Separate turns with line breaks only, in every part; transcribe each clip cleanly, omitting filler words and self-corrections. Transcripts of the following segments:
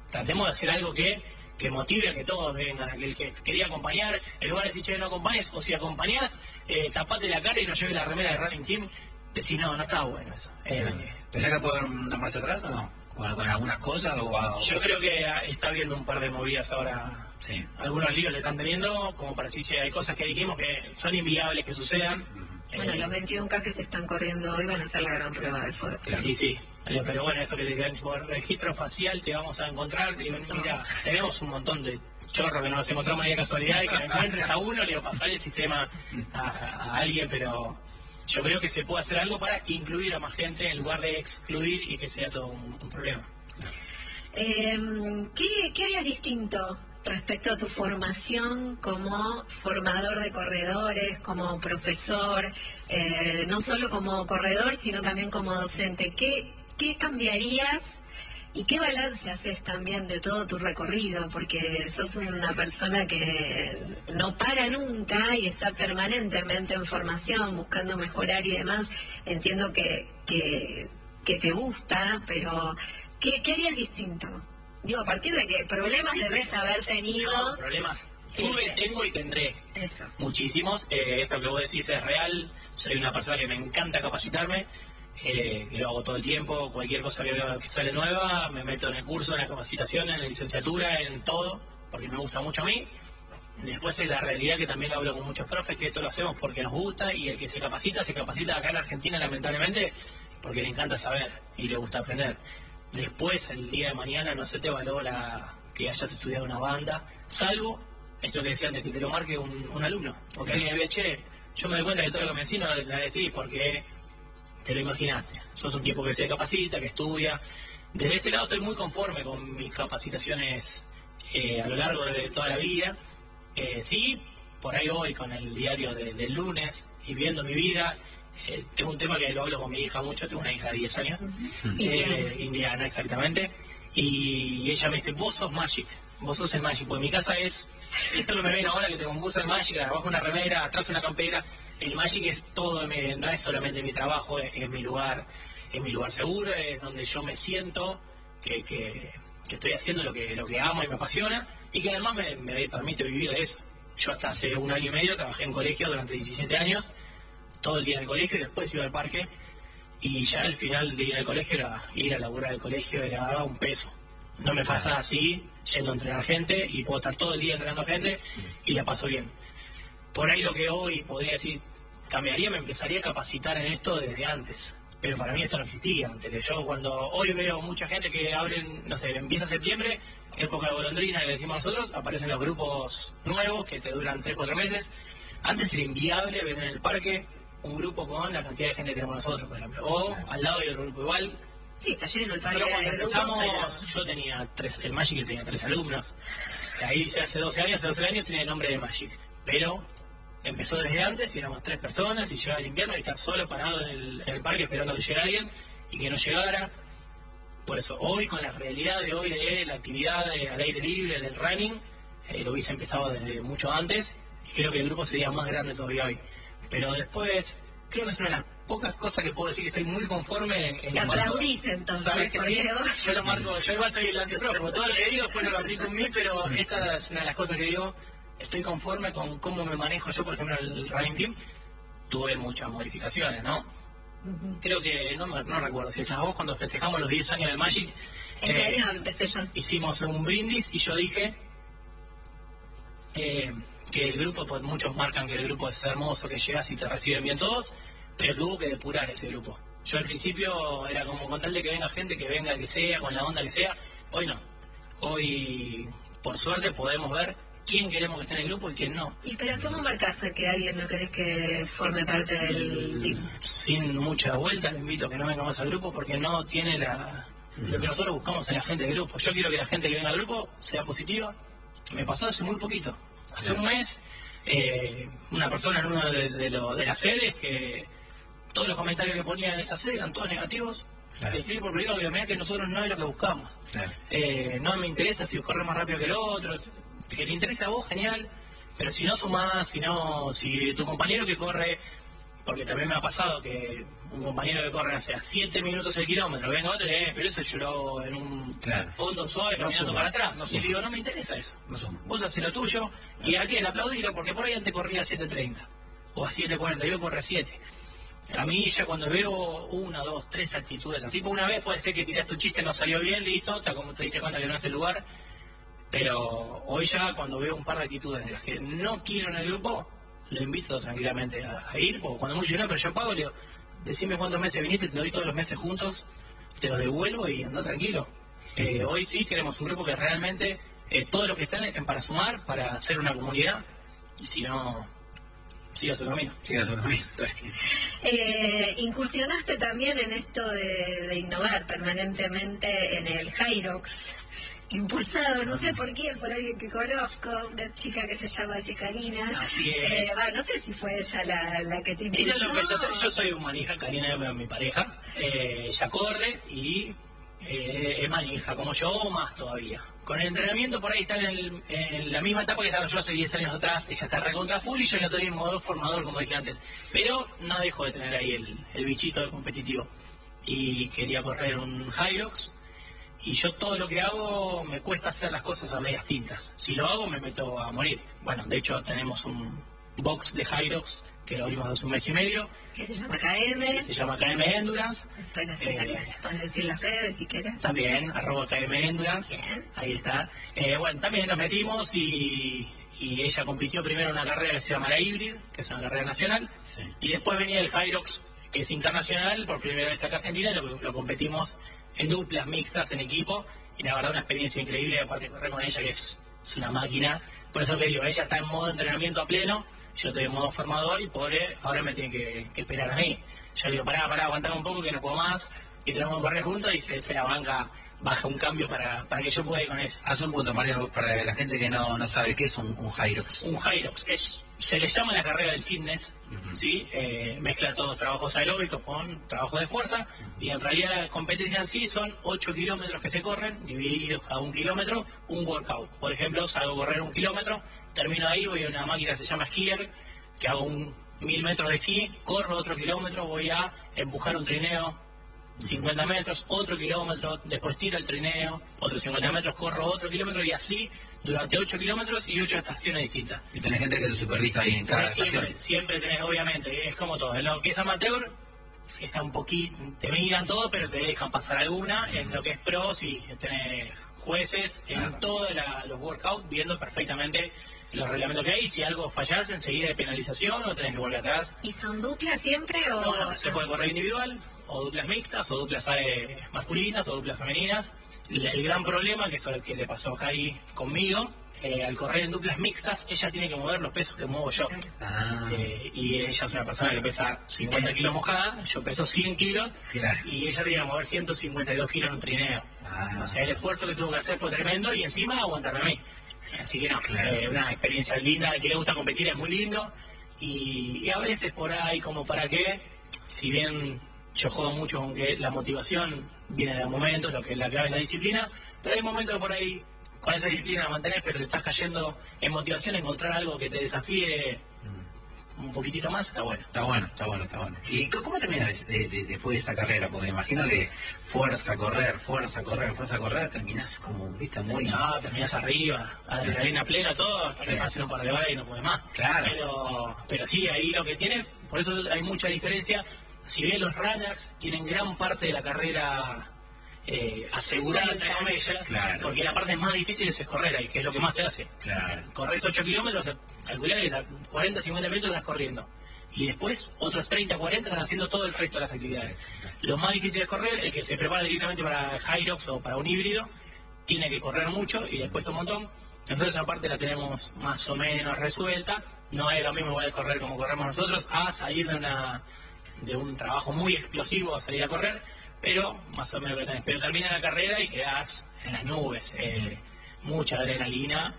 Tratemos de hacer algo que motive a que todos vengan, el que quería acompañar, en lugar de decir, che, no acompañes, o si acompañás, tapate la cara y no lleves la remera de Running Team, decir, no está bueno eso.
¿Pensás que puede dar una marcha atrás o no? ¿Con algunas cosas?
Yo creo que está habiendo un par de movidas ahora.
Sí.
Algunos líos le están teniendo, como para decir, che, hay cosas que dijimos que son inviables que sucedan.
Bueno, los 21K que se están corriendo hoy van a ser la gran prueba de fuego.
Claro. Y sí, pero bueno, eso que te digan, por registro facial te vamos a encontrar. Digo, mira, tenemos un montón de chorros que nos encontramos ahí de casualidad y que encuentres a uno, le digo, pasar el sistema a alguien, pero yo creo que se puede hacer algo para incluir a más gente en lugar de excluir y que sea todo un problema.
¿Qué harías distinto respecto a tu formación como formador de corredores, como profesor, no solo como corredor, sino también como docente? ¿Qué cambiarías y qué balance haces también de todo tu recorrido? Porque sos una persona que no para nunca y está permanentemente en formación, buscando mejorar y demás. Entiendo que te gusta, pero ¿qué harías distinto? Digo, a partir de qué problemas debes haber tenido.
No, problemas tuve, tengo y tendré.
Eso.
Muchísimos. Esto que vos decís es real. Soy una persona que me encanta capacitarme. Que lo hago todo el tiempo. Cualquier cosa que veo que sale nueva, me meto en el curso, en la capacitación, en la licenciatura, en todo, porque me gusta mucho a mí. Después es la realidad que también hablo con muchos profes, que esto lo hacemos porque nos gusta, y el que se capacita acá en Argentina, lamentablemente, porque le encanta saber y le gusta aprender. Después, el día de mañana, no se te valora que hayas estudiado una banda, salvo esto que decía antes, que te lo marque un alumno. Porque alguien me ve, che, yo me doy cuenta que todo lo que me decís no lo decís porque te lo imaginaste. Sos un tipo que se capacita, que estudia. Desde ese lado estoy muy conforme con mis capacitaciones a lo largo de toda la vida. Sí, por ahí voy con el diario del lunes y viendo mi vida. Tengo un tema que lo hablo con mi hija mucho, tengo una hija de 10 años, Indiana exactamente, y ella me dice, vos sos Magic, vos sos el Magic, porque mi casa es, esto que me ven ahora que tengo un buzo de Magic, abajo una remera, atrás una campera, el Magic es todo, no es solamente mi trabajo, es mi lugar seguro, es donde yo me siento que estoy haciendo lo que amo y me apasiona, y que además me permite vivir de eso. Yo hasta hace 1 año y medio trabajé en colegio durante 17 años, todo el día en el colegio, y después iba al parque, y ya al final de ir al colegio era ir a laburar al colegio, era un peso. No me pasa así, yendo a entrenar gente, y puedo estar todo el día entrenando gente, y la paso bien. Por ahí lo que hoy podría decir, cambiaría, me empezaría a capacitar en esto desde antes. Pero para mí esto no existía antes. Yo cuando hoy veo mucha gente que abren, no sé, empieza septiembre, época de golondrina, le decimos nosotros, aparecen los grupos nuevos que te duran 3-4 meses. Antes era inviable ver en el parque un grupo con la cantidad de gente que tenemos nosotros, por ejemplo. O al lado hay otro grupo igual.
Sí, está lleno el parque.
Solo cuando empezamos, yo tenía el Magic tenía 3 alumnos. Ahí dice hace 12 años tiene el nombre de Magic. Pero empezó desde antes y éramos 3 personas y llegaba el invierno y estar solo parado en el parque esperando que llegara alguien y que no llegara. Por eso, hoy con la realidad de hoy de la actividad al aire libre, del running, lo hubiese empezado desde mucho antes y creo que el grupo sería más grande todavía hoy. Pero después, creo que es una de las pocas cosas que puedo decir que estoy muy conforme en
te aplaudís entonces.
¿Sabes que sí?
Vos...
Yo lo marco, yo igual soy el antiprólogo, todo lo que digo después no lo aplico en mí, pero esta es una de las cosas que digo, estoy conforme con cómo me manejo yo, por ejemplo, el running team. Tuve muchas modificaciones, ¿no? Creo que, no recuerdo, si estabas vos cuando festejamos los 10 años del Magic.
Ese año empecé yo.
Hicimos un brindis y yo dije que el grupo, pues muchos marcan que el grupo es hermoso, que llegas y te reciben bien todos, pero que hubo que depurar ese grupo. Yo al principio era como con tal de que venga gente, que venga el que sea, con la onda que sea. Hoy no. Hoy, por suerte, podemos ver quién queremos que esté en el grupo y quién no.
¿Y pero cómo marcas a que alguien no querés que forme parte del team?
Sin mucha vuelta, le invito a que no venga más al grupo porque no tiene lo que nosotros buscamos en la gente del grupo. Yo quiero que la gente que venga al grupo sea positiva. Me pasó hace muy poquito. Hace un mes, una persona en una de las sedes, que todos los comentarios que ponía en esa sede eran todos negativos. Claro. Le escribí por privado que nosotros no es lo que buscamos. Claro. No me interesa si corre más rápido que el otro. Que te interesa a vos, genial. Pero si no sumás, si tu compañero que corre porque también me ha pasado que un compañero que corre, hace 7 minutos el kilómetro, venga otro y pero eso yo lo hago en un fondo suave, caminando para atrás. Y le digo, no me interesa eso. Vos haces lo tuyo, y a quién aplaudirlo, porque por ahí antes corría a 7:30 o a 7:40, yo corro a 7. A mí ya cuando veo 1, 2, 3 actitudes así, por una vez puede ser que tiraste un chiste, no salió bien, listo, te diste cuenta que no es el lugar, pero hoy ya cuando veo un par de actitudes de las que no quiero en el grupo, lo invito tranquilamente a ir, o cuando mucho no, pero yo pago, le digo, decime cuántos meses viniste, te doy todos los meses juntos, te los devuelvo y anda tranquilo. Hoy sí queremos un grupo que realmente todos los que estén para sumar, para hacer una comunidad, y si no, siga su camino.
Incursionaste también en esto de innovar permanentemente en el Hyrox, impulsado, no sé por quién, por alguien que conozco, una chica que se llama así Karina.
Así es.
No sé si fue ella la que te impulsó.
Ella lo empezó, yo soy un manija, Karina es mi pareja, ella corre y es manija, como yo o más todavía. Con el entrenamiento por ahí está en la misma etapa que estaba yo hace 10 años atrás, ella está recontra full y yo ya estoy en modo formador, como dije antes. Pero no dejo de tener ahí el bichito de competitivo. Y quería correr un Hyrox. Y yo todo lo que hago me cuesta hacer las cosas a medias tintas. Si lo hago me meto a morir. Bueno, de hecho tenemos un box de Hyrox que lo abrimos hace un mes y medio.
Que se llama KM.
Se llama KM Endurance.
Puedes decir las redes si quieres.
También, @KM Endurance.
Bien.
Ahí está. Bueno, también nos metimos y ella compitió primero en una carrera que se llama la Hybrid, que es una carrera nacional. Sí. Y después venía el Hyrox, que es internacional, por primera vez acá en Argentina, y lo competimos en duplas, mixtas, en equipo, y la verdad una experiencia increíble, aparte de correr con ella, que es una máquina. Por eso le digo, ella está en modo entrenamiento a pleno, yo estoy en modo formador, y pobre, ahora me tiene que esperar a mí. Yo le digo, pará, aguantame un poco, que no puedo más, y tenemos que correr juntos, y se la banca, baja un cambio para que yo pueda ir con ella.
Haz un punto, Mario, para la gente que no sabe qué es un Hyrox.
Un Hyrox se le llama la carrera del fitness, ¿sí? Mezcla todos trabajos aeróbicos con trabajo de fuerza, y en realidad la competencia en sí son 8 kilómetros que se corren, divididos cada 1 kilómetro, un workout. Por ejemplo, salgo a correr 1 kilómetro, termino ahí, voy a una máquina que se llama skier, que hago 1000 metros de esquí, corro otro kilómetro, voy a empujar un trineo, 50 metros, otro kilómetro, después tiro el trineo, otros 50 metros, corro otro kilómetro, y así durante 8 kilómetros y 8 estaciones distintas.
Y tenés gente que te supervisa ahí en cada estación.
Siempre tenés, obviamente, es como todo. En lo que es amateur, si está un poquito, te miran todo, pero te dejan pasar alguna. En lo que es pro, sí, tenés jueces en todos los workouts viendo perfectamente los reglamentos que hay, y si algo fallás, enseguida hay penalización o tenés que volver atrás.
¿Y son duplas siempre o...?
No, se puede correr individual, o duplas mixtas, o duplas masculinas, o duplas femeninas. El gran problema, que es lo que le pasó a Cari conmigo, al correr en duplas mixtas, ella tiene que mover los pesos que muevo yo. Y ella es una persona que pesa 50 kilos mojada, yo peso 100 kilos, y ella tiene que mover 152 kilos en un trineo. O sea, el esfuerzo que tuvo que hacer fue tremendo, y encima aguantarme a mí. Así que no, una experiencia linda. Al que le gusta competir es muy lindo, y a veces por ahí, como para qué, si bien yo juego mucho con que la motivación viene de momentos, lo que es la clave de la disciplina, pero hay momentos que por ahí con esa disciplina la mantenés, pero te estás cayendo en motivación, encontrar algo que te desafíe un poquitito más, está bueno.
Está bueno. ¿Y cómo terminas después de esa carrera? Porque imagino que fuerza a correr, terminás como, viste, muy...
No, terminás arriba, adrenalina plena, todo, hasta hacer un par de balas y no podés más.
Claro.
Pero sí, ahí lo que tiene, por eso hay mucha diferencia. Si bien los runners tienen gran parte de la carrera asegurada, entre comillas, porque la parte más difícil es correr ahí, que es lo que más se hace. Corres 8 kilómetros, calculá que 40, 50 minutos estás corriendo. Y después, otros 30, 40 estás haciendo todo el resto de las actividades. Lo más difícil es correr, el que se prepara directamente para Hyrox o para un híbrido, tiene que correr mucho y después un montón. Nosotros esa parte la tenemos más o menos resuelta. No es lo mismo igual correr como corremos nosotros, a salir de un trabajo muy explosivo a salir a correr, pero más o menos lo que tenés. Pero termina la carrera y quedás en las nubes, mucha adrenalina,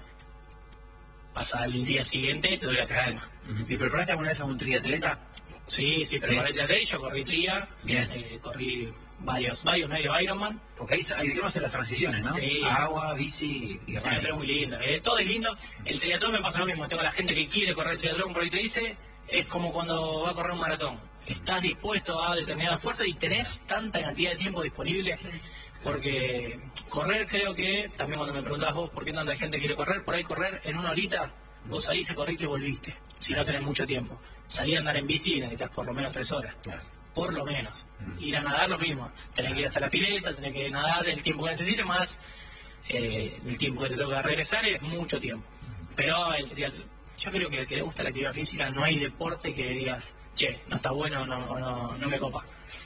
pasa el día siguiente te duele la calma.
¿Y preparaste alguna vez a un triatleta?
Sí, preparé triatleta, yo corrí tria, corrí varios medio Ironman.
Porque ahí digamos en las transiciones, ¿no?
Sí.
Agua, bici y running.
Pero es muy lindo, todo es lindo. El triatlón me pasa lo mismo, tengo la gente que quiere correr triatlón, por ahí te dice, es como cuando va a correr un maratón. Estás dispuesto a determinada fuerza y tenés tanta cantidad de tiempo disponible. Porque correr, creo que, también cuando me preguntabas vos por qué tanta gente quiere correr, por ahí correr en una horita, vos saliste, corriste y volviste, si no tenés mucho tiempo. Salir a andar en bici y necesitas por lo menos 3 horas.
Claro.
Por lo menos. Ir a nadar lo mismo. Tenés que ir hasta la pileta, tenés que nadar el tiempo que necesites, más el tiempo que te toca regresar es mucho tiempo. Pero el triatlón, yo creo que al que le gusta la actividad física no hay deporte que digas, che, no está bueno, no me copa.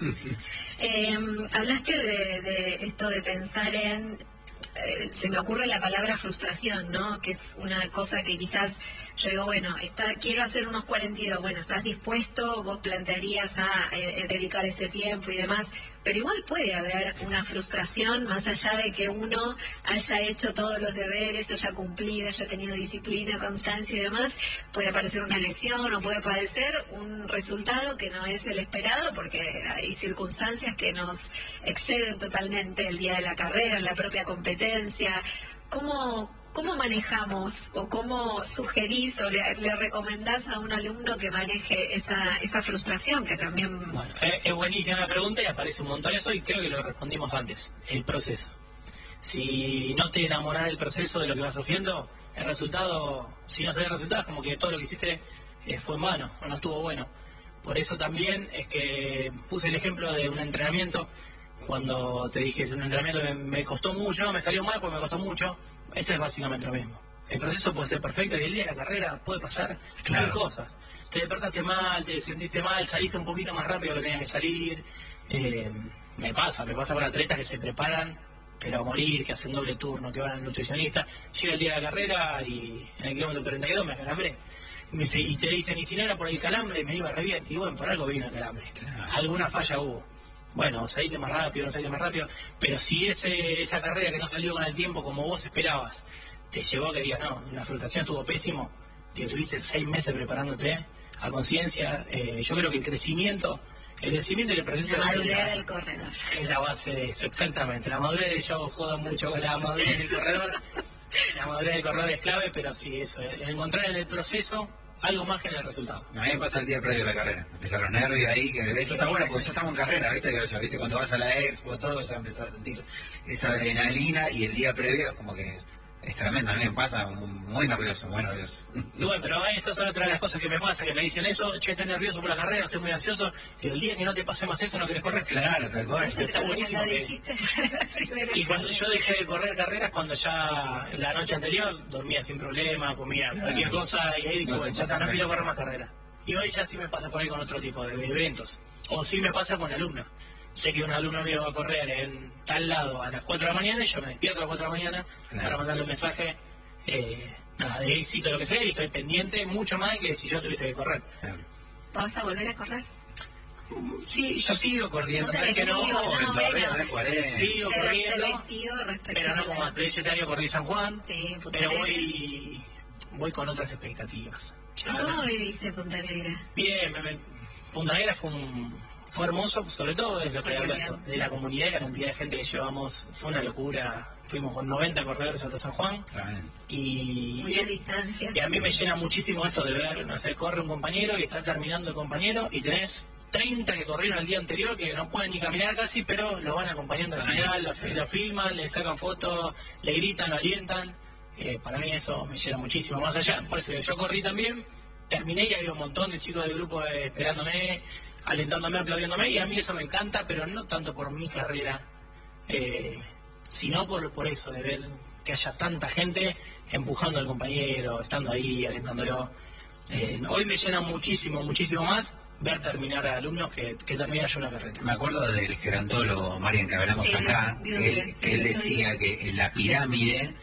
Hablaste de esto de pensar en, se me ocurre la palabra frustración, ¿no? Que es una cosa que quizás yo digo, bueno, quiero hacer unos 42, bueno, ¿estás dispuesto? Vos plantearías a dedicar este tiempo y demás, pero igual puede haber una frustración más allá de que uno haya hecho todos los deberes, haya cumplido, haya tenido disciplina, constancia y demás, puede aparecer una lesión o puede padecer un resultado que no es el esperado porque hay circunstancias que nos exceden totalmente el día de la carrera, la propia competencia. ¿Cómo manejamos o cómo sugerís o le recomendás a un alumno que maneje esa frustración que también...
Bueno, es buenísima la pregunta y aparece un montón eso y creo que lo respondimos antes, el proceso. Si no te enamorás del proceso de lo que vas haciendo, el resultado, si no se ve el resultado, es como que todo lo que hiciste fue en vano o no estuvo bueno. Por eso también es que puse el ejemplo de un entrenamiento. Cuando te dije, es un entrenamiento que me costó mucho, me salió mal porque me costó mucho, esto es básicamente lo mismo. El proceso puede ser perfecto y el día de la carrera puede pasar mil cosas. Te despertaste mal, te sentiste mal, saliste un poquito más rápido de lo que tenías que salir. Me pasa con atletas que se preparan, pero a morir, que hacen doble turno, que van al nutricionista. Llega el día de la carrera y en el kilómetro 32 me acalambré. Y te dicen, y si no era por el calambre, me iba re bien. Y bueno, por algo vino el calambre. Claro. Alguna falla hubo. Bueno, saliste más rápido, no saliste más rápido, pero si esa carrera que no salió con el tiempo como vos esperabas, te llevó a que digas, no, la frustración estuvo pésimo, y tuviste 6 meses preparándote a conciencia, yo creo que el crecimiento y el proceso...
La madurez del corredor.
Es la base de eso, exactamente. La madurez, yo jodo mucho con la madurez del corredor, la madurez del corredor es clave, pero sí, eso, encontrar en el proceso algo más que en el resultado.
A mí me pasa el día previo a la carrera. Empiezan los nervios ahí, que eso está bueno porque ya estamos en carrera, ¿viste? Cuando vas a la expo, todo, ya empezás a sentir esa adrenalina y el día previo es como que es tremendo. A mí me pasa muy nervioso, muy nervioso.
Y bueno, pero esas son otras de las cosas que me pasa, que me dicen eso, che, estoy nervioso por la carrera, estoy muy ansioso, y el día que no te pase más eso, no querés correr.
Claro, tal cual.
Está buenísimo. Y cuando yo dejé de correr carreras, cuando ya la noche anterior dormía sin problema, comía cualquier cosa, y ahí dije, bueno, ya está, no quiero correr más carreras. Y hoy ya sí me pasa por ahí con otro tipo de eventos. O sí me pasa con alumnos. Sé que un alumno mío va a correr en tal lado a las 4 de la mañana y yo me despierto a las 4 de la mañana para mandarle un mensaje de éxito, lo que sea, y estoy pendiente mucho más que si yo tuviese que correr.
¿Vas a volver a correr?
Sí, yo sigo corriendo, no es que no, sigo corriendo, pero no como antes. De hecho, este año corrí San Juan, pero voy con otras expectativas.
¿Cómo viviste Punta Negra?
Bien, Punta Negra fue hermoso, sobre todo desde lo que habla de la comunidad y la cantidad de gente que llevamos. Fue una locura. Fuimos con 90 corredores hasta San Juan.
Mucha distancia.
Y a mí me llena muchísimo esto de ver, no sé, corre un compañero y está terminando el compañero y tenés 30 que corrieron el día anterior que no pueden ni caminar casi, pero lo van acompañando al final, lo filman, le sacan fotos, le gritan, lo alientan. Para mí eso me llena muchísimo. Más allá, por eso yo corrí también, terminé y había un montón de chicos del grupo esperándome, alentándome, aplaudiéndome, y a mí eso me encanta, pero no tanto por mi carrera, sino por eso, de ver que haya tanta gente empujando al compañero, estando ahí, alentándolo. Hoy me llena muchísimo más ver terminar a alumnos que terminar yo una carrera.
Me acuerdo del gerontólogo, Marian, que hablamos acá, que él decía que en la pirámide,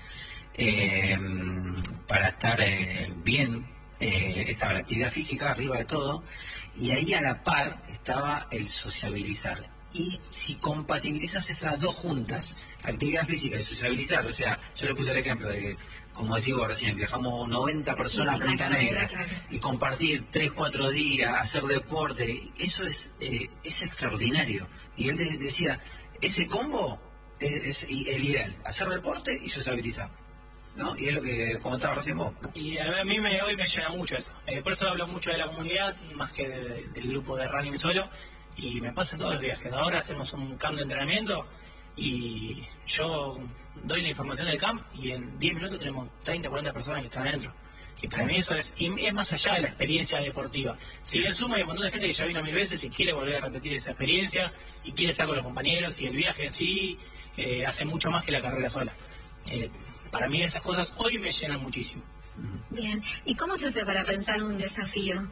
para estar bien, estaba la actividad física arriba de todo, y ahí a la par estaba el sociabilizar. Y si compatibilizas esas dos juntas, actividad física y sociabilizar, o sea, yo le puse el ejemplo de que, como decía recién, viajamos 90 personas a Punta Negra y compartir 3-4 días, hacer deporte, eso es extraordinario. Y él decía, ese combo es el ideal, hacer deporte y sociabilizar. ¿no? Y es lo que comentaba recién vos.
Y a mí hoy me llena mucho eso. Por eso hablo mucho de la comunidad, más que del grupo de running solo. Y me pasa en todos los viajes. Ahora hacemos un camp de entrenamiento y yo doy la información del camp y en 10 minutos tenemos 30, 40 personas que están adentro. Y para mí eso es más allá de la experiencia deportiva. Si bien suma, hay un montón de gente que ya vino 1000 veces y quiere volver a repetir esa experiencia y quiere estar con los compañeros, y el viaje en sí hace mucho más que la carrera sola. Para mí esas cosas hoy me llenan muchísimo.
Bien, ¿y cómo se hace para pensar un desafío?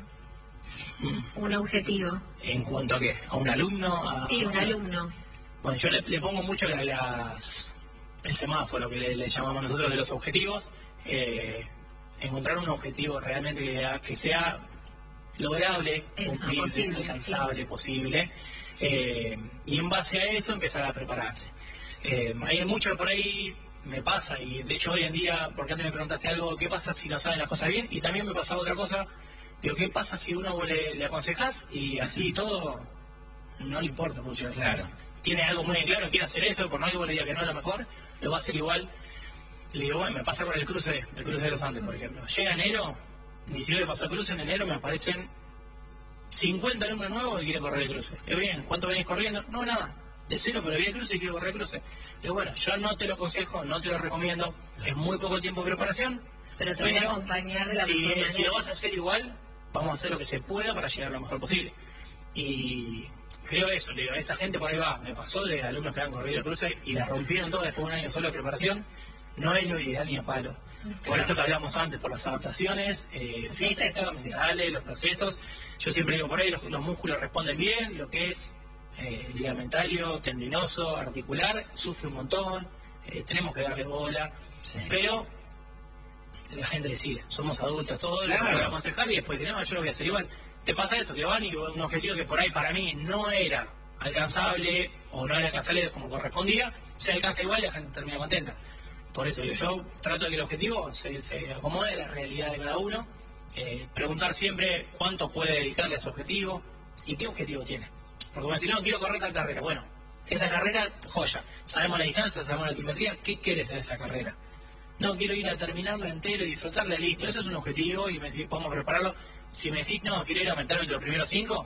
Un objetivo.
¿En cuanto a qué? ¿A un alumno?
Sí, un alumno.
Bueno, yo le pongo mucho el semáforo que le llamamos nosotros de los objetivos. Encontrar un objetivo realmente que sea lograble, cumplible, posible, alcanzable, sí, posible. Y en base a eso empezar a prepararse. Hay mucho por ahí me pasa, y de hecho hoy en día, porque antes me preguntaste algo, ¿qué pasa si no saben las cosas bien? Y también me pasaba otra cosa, digo, ¿qué pasa si uno le aconsejas y así todo no le importa mucho?
Claro.
Tiene algo muy claro, quiere hacer eso, por no que vos le diga que no es lo mejor, lo va a hacer igual. Le digo, bueno, me pasa con el cruce de los Andes, por ejemplo. Llega enero, ni siquiera pasó el cruce, en enero me aparecen 50 alumnos nuevos que quieren correr el cruce. Le digo, bien, ¿cuánto venís corriendo? No, nada. De cero, pero vi el cruce y quiero correr el cruce. Le digo, bueno, yo no te lo aconsejo, no te lo recomiendo, es muy poco tiempo de preparación.
Pero te voy a acompañar de la mejor manera.
Si lo vas a hacer igual, vamos a hacer lo que se pueda para llegar lo mejor posible. Y creo eso, le digo, a esa gente por ahí va. Me pasó de alumnos que han corrido el cruce y la rompieron todas después de un año solo de preparación. No es lo ideal ni a palo. Por esto que hablamos antes, por las adaptaciones físicas, mentales, los procesos. Yo siempre digo, por ahí los músculos responden bien, lo que es ligamentario, tendinoso, articular, sufre un montón, tenemos que darle bola, sí. Pero la gente decide, somos adultos todos, claro. Les voy a aconsejar y después no, yo lo voy a hacer igual. Te pasa eso, que van y un objetivo que por ahí para mí no era alcanzable o no era alcanzable como correspondía, se alcanza igual y la gente termina contenta. Por eso yo trato de que el objetivo se acomode a la realidad de cada uno, preguntar siempre cuánto puede dedicarle a ese objetivo y qué objetivo tiene. Porque bueno, si no, quiero correr tal carrera, bueno, esa carrera, joya, sabemos la distancia, sabemos la altimetría, ¿qué quieres en esa carrera? No, quiero ir a terminarla entero y disfrutarla, listo, eso es un objetivo y me decís, podemos prepararlo. Si me decís, no, quiero ir a aumentarme entre los primeros 5,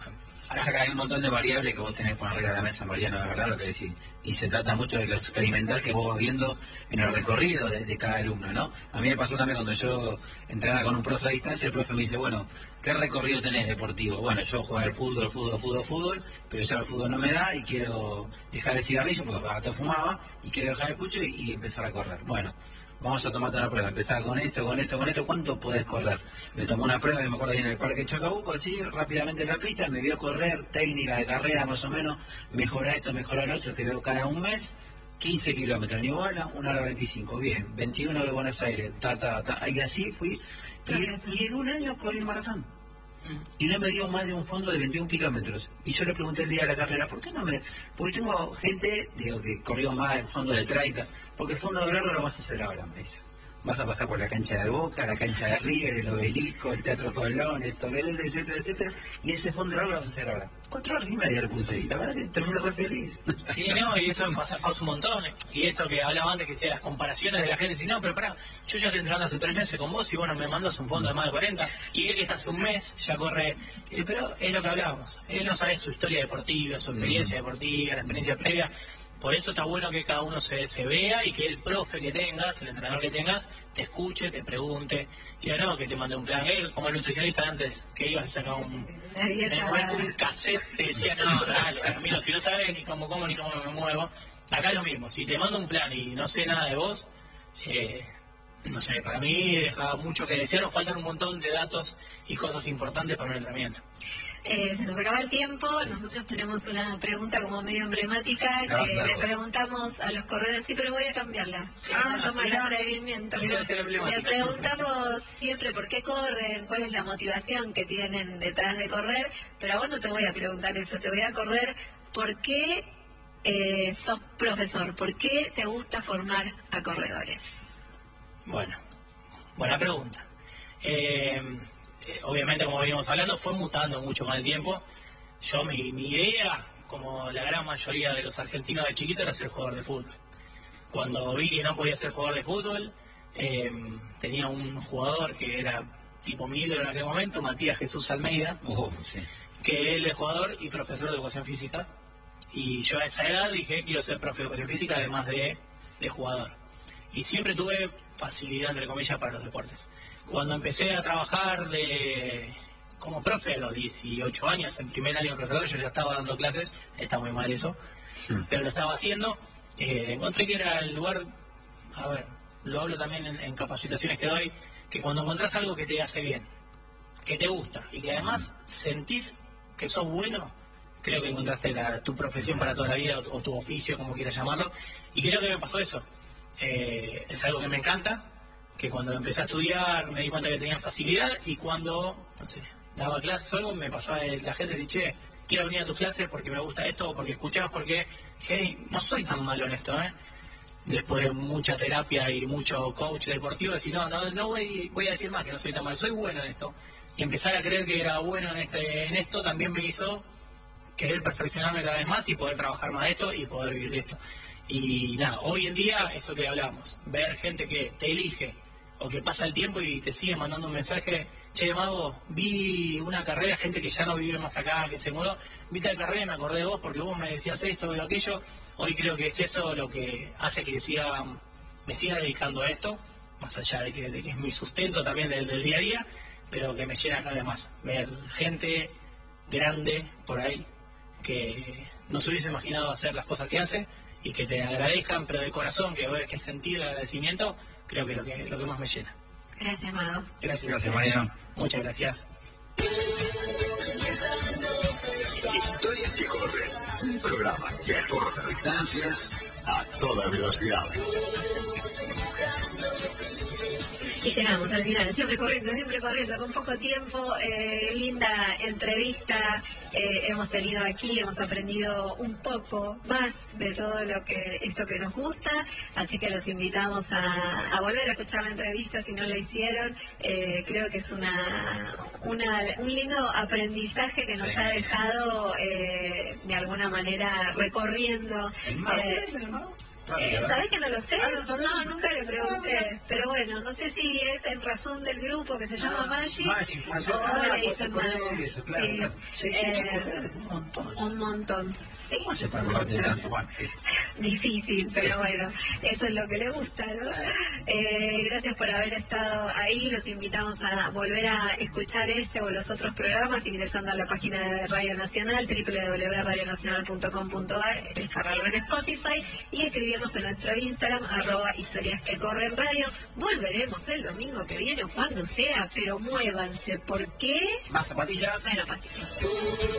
acá hay un montón de variables que vos tenés que poner arriba de la mesa, Mariano, de verdad lo que decís. Y se trata mucho de lo experimental que vos vas viendo en el recorrido de cada alumno, ¿no? A mí me pasó también cuando yo entrenaba con un profe a distancia, el profe me dice, bueno, ¿qué recorrido tenés deportivo? Bueno, yo juego al fútbol, pero ya el fútbol no me da y quiero dejar el cigarrillo, porque hasta fumaba, y quiero dejar el pucho y empezar a correr. Bueno, vamos a tomarte una prueba, empezar con esto, ¿cuánto podés correr? Me tomó una prueba, me acuerdo ahí en el Parque Chacabuco, así rápidamente en la pista, me vio correr, técnica de carrera más o menos, mejora esto, mejora lo otro, te veo cada un mes, 15 kilómetros en Iguala, 1 hora 25, bien, 21 de Buenos Aires, y así fui, y en un año corrí el maratón. Y no me dio más de un fondo de 21 kilómetros. Y yo le pregunté el día de la carrera, ¿por qué no me...? Porque tengo gente, digo, que corrió más del fondo de 30, porque el fondo de largo lo vas a hacer ahora, me dice. Vas a pasar por la cancha de Boca, la cancha de River, el Obelisco, el Teatro Colón, el Tobel, etcétera, etcétera. Y ese fondo de largo lo vas a hacer ahora. 4 horas y media le puse. Y la verdad que terminé re feliz.
Sí, no, y eso me pasa un montón. Y esto que hablaba antes, que sea las comparaciones de la gente. Si no, pero pará, yo ya estoy entrenando hace 3 meses con vos y bueno, me mandas un fondo de más de 40. Y él que está hace un mes, ya corre. Pero es lo que hablábamos. Él no sabe su historia deportiva, su experiencia deportiva, la experiencia previa. Por eso está bueno que cada uno se vea y que el profe que tengas, el entrenador que tengas, te escuche, te pregunte, y no que te mande un plan. Como el nutricionista antes, que ibas a sacar un cassette, te decía, no, dale, amigo, si no sabes ni cómo como ni cómo me muevo. Acá es lo mismo, si te mando un plan y no sé nada de vos, no sé, para mí deja mucho que desear, nos faltan un montón de datos y cosas importantes para un entrenamiento.
Se nos acaba el tiempo, sí. Nosotros tenemos una pregunta como medio emblemática que le preguntamos a los corredores, sí, pero voy a cambiarla, toma el atrevimiento. Le preguntamos siempre por qué corren, cuál es la motivación que tienen detrás de correr, pero a vos no te voy a preguntar eso, te voy a correr por qué sos profesor, por qué te gusta formar a corredores.
Bueno, buena pregunta. Obviamente, como veníamos hablando, fue mutando mucho con el tiempo. Yo, mi idea, como la gran mayoría de los argentinos de chiquito, era ser jugador de fútbol. Cuando vi que no podía ser jugador de fútbol, tenía un jugador que era tipo mi ídolo en aquel momento, Matías Jesús Almeida,
Sí.
que él es jugador y profesor de educación física. Y yo a esa edad dije, quiero ser profe de educación física además de jugador. Y siempre tuve facilidad, entre comillas, para los deportes. Cuando empecé a trabajar como profe a los 18 años, en primer año de profesor, yo ya estaba dando clases, está muy mal eso, pero lo estaba haciendo. Encontré que era el lugar, a ver, lo hablo también en capacitaciones que doy, que cuando encontrás algo que te hace bien, que te gusta y que además sentís que sos bueno, creo que encontraste tu profesión para toda la vida o tu oficio, como quieras llamarlo, y creo que me pasó eso. Es algo que me encanta, que cuando empecé a estudiar me di cuenta que tenía facilidad, y cuando, no sé, daba clases o algo, me pasaba la gente decía, che, quiero venir a tus clases porque me gusta esto, o porque escuchás, porque, hey, no soy tan malo en esto, Después de mucha terapia y mucho coach deportivo, decir, no voy a decir más que no soy tan malo, soy bueno en esto. Y empezar a creer que era bueno en esto también me hizo querer perfeccionarme cada vez más y poder trabajar más de esto y poder vivir de esto. Y nada, hoy en día, eso que hablamos, ver gente que te elige o que pasa el tiempo y te sigue mandando un mensaje, che, Mago, vi una carrera, gente que ya no vive más acá, que se mudó, vi tal carrera y me acordé de vos porque vos me decías esto y aquello. Hoy creo que es eso lo que hace que me siga dedicando a esto, más allá de que es mi sustento también del día a día, pero que me llena cada vez más. Ver gente grande por ahí que no se hubiese imaginado hacer las cosas que hace y que te agradezcan, pero de corazón, que ves que sentido el agradecimiento, creo que es lo que más me llena.
Gracias, Mago.
Gracias, Mariano.
Muchas gracias.
Historias que corren. Un programa que acorta distancias a toda velocidad.
Y llegamos al final, siempre corriendo, con poco tiempo. Linda entrevista hemos tenido aquí, hemos aprendido un poco más de todo esto que nos gusta, así que los invitamos a volver a escuchar la entrevista si no la hicieron. Creo que es un lindo aprendizaje que nos ha dejado de alguna manera recorriendo.
¿El Mago? ¿Es el Mago?
¿Sabés que no lo sé?
No,
nunca le pregunté. Pero bueno, no sé si es en razón del grupo que se llama Magic. O le dicen Mago.
Sí, un montón.
Un montón, sí.
¿Cómo se para acordarte de tanto, Juan?
Difícil, pero bueno, eso es lo que le gusta, ¿no? Gracias por haber estado ahí. Los invitamos a volver a escuchar este o los otros programas ingresando a la página de Radio Nacional, www.radionacional.com.ar, descargarlo en Spotify y escribirnos en nuestro Instagram, @historiasquecorrenradio. Volveremos el domingo que viene o cuando sea, pero muévanse, ¿por qué?
Más zapatillas.
Bueno, patillas.